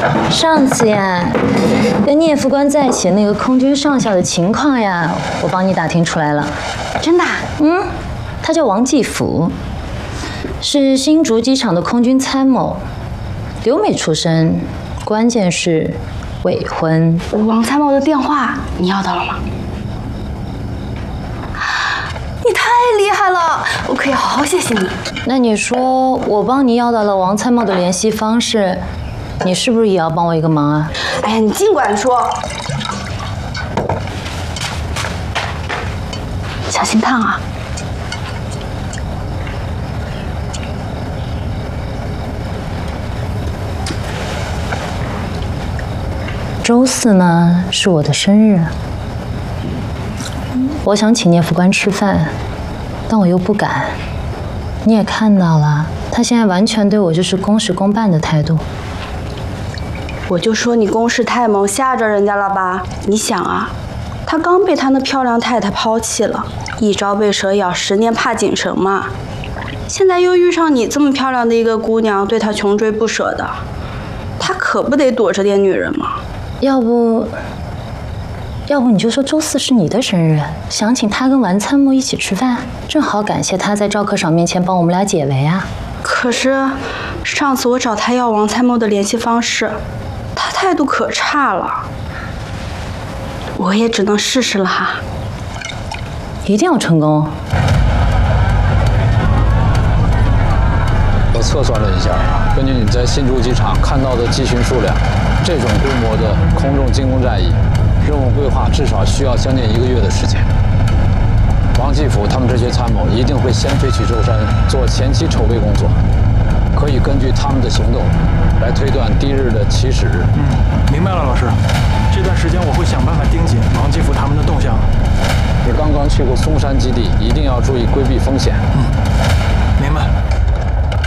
上次呀，跟聂副官在一起那个空军上校的情况呀，我帮你打听出来了。 真的？ 他叫王继福，是新竹机场的空军参谋，留美出身，关键是未婚。 王参谋的电话你要到了吗？你太厉害了，我可以好好谢谢你。 那你说我帮你要到了王参谋的联系方式，你是不是也要帮我一个忙啊？ 哎呀，你尽管说。小心烫啊！ 周四呢是我的生日，我想请聂副官吃饭，但我又不敢。你也看到了，他现在完全对我就是公事公办的态度。 我就说你攻势太猛，吓着人家了吧？你想啊，他刚被他那漂亮太太抛弃了，一朝被蛇咬，10年怕井绳嘛。现在又遇上你这么漂亮的一个姑娘，对他穷追不舍的，他可不得躲着点女人吗？ 要不你就说周四是你的生日，想请他跟王参谋一起吃饭，正好感谢他在赵科长面前帮我们俩解围啊。 可是上次我找他要王参谋的联系方式，他态度可差了，我也只能试试了哈。 一定要成功。 我测算了一下，根据你在新竹机场看到的机群数量，这种规模的空中进攻战役，任务规划至少需要将近1个月的时间。王继福他们这些参谋一定会先飞去舟山做前期筹备工作，可以根据他们的行动来推断第一日的起始日。 明白了，老师。这段时间我会想办法盯紧王继福他们的动向。 你刚刚去过松山基地，一定要注意规避风险。